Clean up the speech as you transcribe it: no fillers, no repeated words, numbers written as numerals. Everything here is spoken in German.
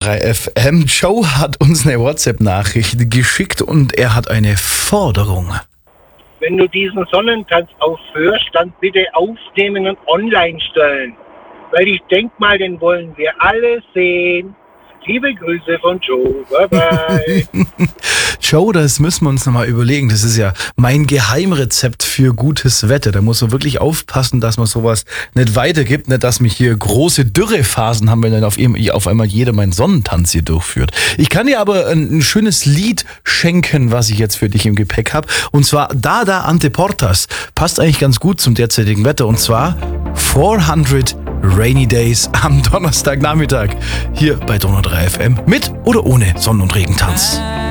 3 FM. Joe hat uns eine WhatsApp-Nachricht geschickt und er hat eine Forderung. Wenn du diesen Sonnentanz aufhörst, dann bitte aufnehmen und online stellen. Weil ich denke mal, den wollen wir alle sehen. Liebe Grüße von Joe. Bye bye. Joe, das müssen wir uns nochmal überlegen. Das ist ja mein Geheimrezept für gutes Wetter. Da muss man wirklich aufpassen, dass man sowas nicht weitergibt. Nicht, dass mich hier große Dürrephasen haben, wenn dann auf einmal jeder meinen Sonnentanz hier durchführt. Ich kann dir aber ein schönes Lied schenken, was ich jetzt für dich im Gepäck habe. Und zwar Dada Ante Portas. Passt eigentlich ganz gut zum derzeitigen Wetter. Und zwar 400 Rainy Days am Donnerstagnachmittag. Hier bei Donau 3 FM. Mit oder ohne Sonnen- und Regentanz.